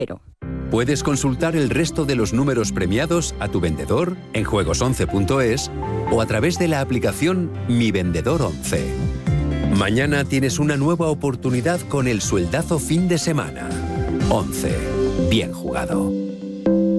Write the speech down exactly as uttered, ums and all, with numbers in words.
Puedes consultar el resto de los números premiados a tu vendedor en juegos once punto es o a través de la aplicación Mi Vendedor once. Mañana tienes una nueva oportunidad con el sueldazo fin de semana. once. Bien jugado.